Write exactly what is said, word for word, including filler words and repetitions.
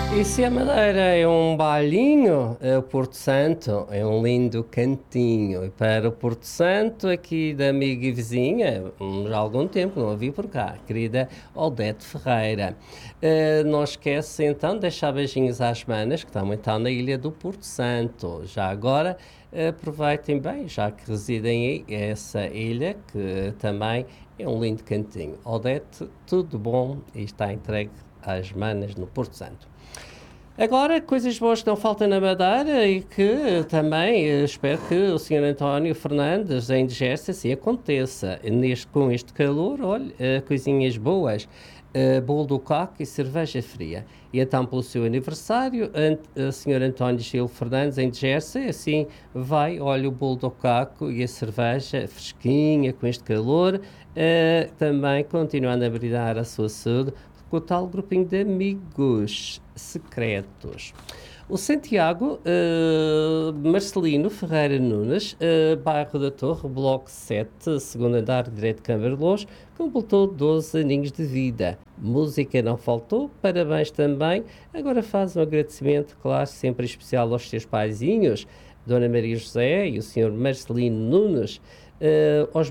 E se a Madeira é um bailinho, o Porto Santo é um lindo cantinho. E para o Porto Santo, aqui da amiga e vizinha, hum, já há algum tempo não a vi por cá, querida Odete Ferreira. Eh, não esquece então de deixar beijinhos às manas, que também estão na ilha do Porto Santo. Já agora, eh, aproveitem bem, já que residem aí, essa ilha, que também é um lindo cantinho. Odete, tudo bom e está entregue às manas no Porto Santo. Agora, coisas boas que não faltam na Madeira e que também eh, espero que o senhor António Fernandes, em Digesta, assim aconteça. Neste, com este calor, olha, eh, coisinhas boas, eh, bolo do caco e cerveja fria. E então, pelo seu aniversário, ant, o senhor António Gil Fernandes, em Digesta, assim vai, olha, o bolo do caco e a cerveja fresquinha com este calor, eh, também continuando a brindar a sua saúde com o tal grupinho de amigos secretos. O Santiago uh, Marcelino Ferreira Nunes, uh, bairro da Torre, bloco sete, segundo andar, direito de Câmara de Lous, completou doze aninhos de vida. Música não faltou, parabéns também. Agora faz um agradecimento, claro, sempre especial aos seus paizinhos, Dona Maria José e o senhor Marcelino Nunes, uh, aos